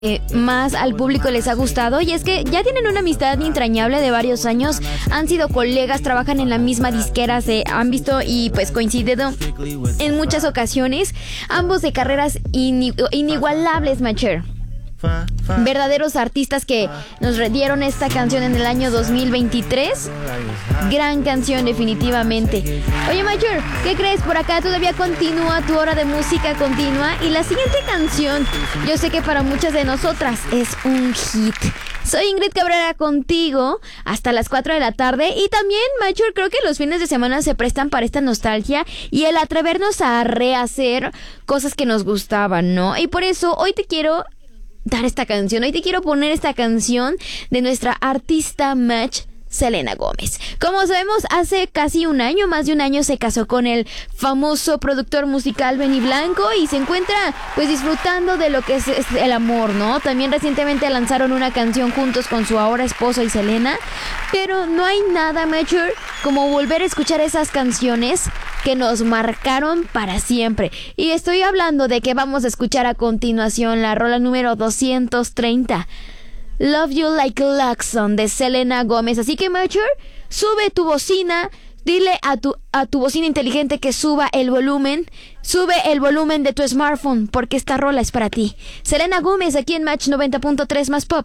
más al público les ha gustado, y es que ya tienen una amistad entrañable de varios años, han sido colegas, trabajan en la misma disquera, se han visto y pues coincidido en muchas ocasiones, ambos de carreras inigualables, Macher. Verdaderos artistas que nos dieron esta canción en el año 2023. Gran canción, definitivamente. Oye, Macher, ¿qué crees? Por acá todavía continúa tu hora de música continua. Y la siguiente canción, yo sé que para muchas de nosotras es un hit. Soy Ingrid Cabrera contigo hasta las 4 de la tarde. Y también, Macher, creo que los fines de semana se prestan para esta nostalgia y el atrevernos a rehacer cosas que nos gustaban, ¿no? Y por eso hoy te quiero dar esta canción. Hoy te quiero poner esta canción de nuestra artista Match, Selena Gómez. Como sabemos, hace casi un año, más de un año, se casó con el famoso productor musical Benny Blanco y se encuentra pues disfrutando de lo que es el amor, ¿no? También recientemente lanzaron una canción juntos con su ahora esposo y Selena, pero no hay nada, Mature, como volver a escuchar esas canciones que nos marcaron para siempre. Y estoy hablando de que vamos a escuchar a continuación la rola número 230, Love You Like Luxon, de Selena Gómez. Así que, Mature, sube tu bocina, dile a tu bocina inteligente que suba el volumen. Sube el volumen de tu smartphone, porque esta rola es para ti. Selena Gómez, aquí en Match 90.3 más Pop.